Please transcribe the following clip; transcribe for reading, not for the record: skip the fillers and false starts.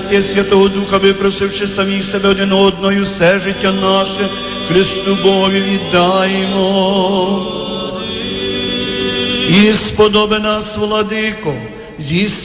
причастя Святого Духа, випросивши самих себе один одного, і все життя наше Христу Богові віддаємо. І сподоби нас, Владико, зі